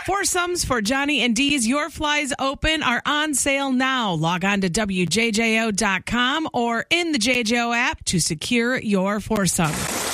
Foursomes for Johnny and Dee's Your Flies Open are on sale now. Log on to WJJO.com or in the JJO app to secure your foursome.